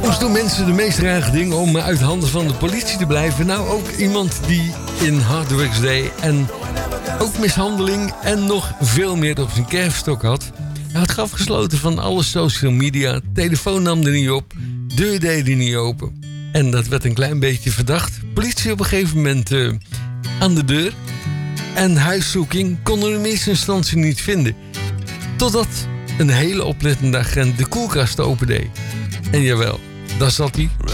Soms doen mensen de meest rare dingen om uit handen van de politie te blijven. Nou, ook iemand die in hardworks deed en ook mishandeling en nog veel meer op zijn kerfstok had. Hij had afgesloten van alle social media, telefoon nam er niet op, deur deed er niet open. En dat werd een klein beetje verdacht. Politie op een gegeven moment aan de deur. En huiszoeking konden we in eerste instantie niet vinden. Totdat een hele oplettende agent de koelkast opendeed. En jawel, daar zat hij.